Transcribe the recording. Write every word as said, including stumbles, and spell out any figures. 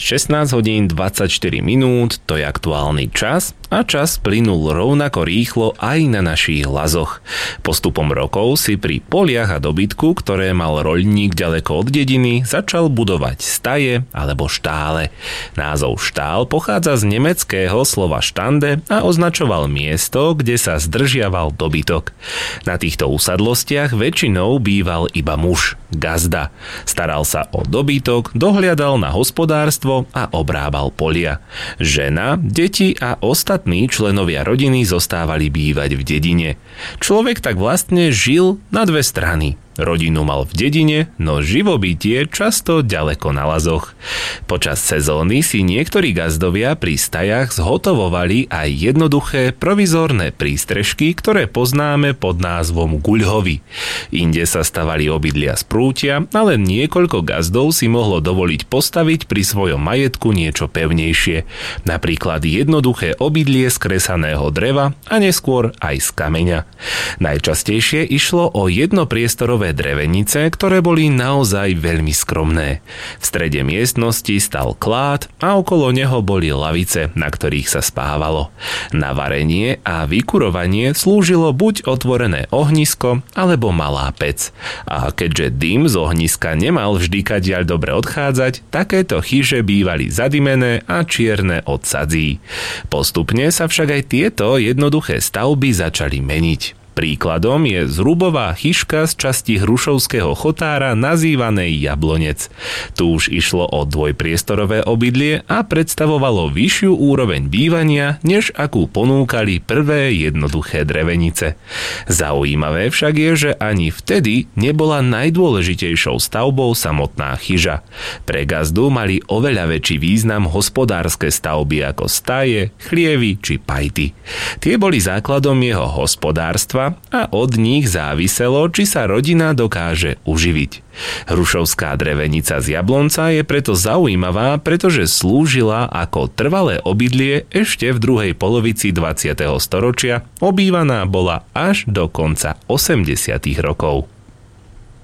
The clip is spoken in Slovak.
šestnásť hodín dvadsaťštyri minút, to je aktuálny čas a čas plynul rovnako rýchlo aj na našich lazoch. Postupom rokov si pri poliach a dobytku, ktoré mal roľník ďaleko od dediny, začal budovať staje alebo štále. Názov štál pochádza z nemeckého slova štande a označoval miesto, kde sa zdržiaval dobytok. Na týchto usadlostiach väčšinou býval iba muž, gazda. Staral sa o dobytok, dohliadal na hospodárstvo a obrábal polia. Žena, deti a ostatní členovia rodiny zostávali bývať v dedine. Človek tak vlastne žil na dve strany. Rodinu mal v dedine, no živobytie často ďaleko na lazoch. Počas sezóny si niektorí gazdovia pri stajach zhotovovali aj jednoduché provizórne prístrežky, ktoré poznáme pod názvom guľhovy. Inde sa stavali obydlia z prútia, ale niekoľko gazdov si mohlo dovoliť postaviť pri svojom majetku niečo pevnejšie. Napríklad jednoduché obydlie z kresaného dreva a neskôr aj z kameňa. Najčastejšie išlo o jednopriestorové drevenice, ktoré boli naozaj veľmi skromné. V strede miestnosti stal klád a okolo neho boli lavice, na ktorých sa spávalo. Na varenie a vykurovanie slúžilo buď otvorené ohnisko, alebo malá pec. A keďže dym z ohniska nemal vždy kadiaľ dobre odchádzať, takéto chyže bývali zadimené a čierne od sadzí. Postupne sa však aj tieto jednoduché stavby začali meniť. Príkladom je zrubová chyška z časti hrušovského chotára nazývanej Jablonec. Tu už išlo o dvojpriestorové obydlie a predstavovalo vyššiu úroveň bývania, než akú ponúkali prvé jednoduché drevenice. Zaujímavé však je, že ani vtedy nebola najdôležitejšou stavbou samotná chyža. Pre gazdu mali oveľa väčší význam hospodárske stavby ako staje, chlievy či pajty. Tie boli základom jeho hospodárstva a od nich záviselo, či sa rodina dokáže uživiť. Hrušovská drevenica z Jablonca je preto zaujímavá, pretože slúžila ako trvalé obydlie ešte v druhej polovici dvadsiateho storočia, obývaná bola až do konca osemdesiatych rokov.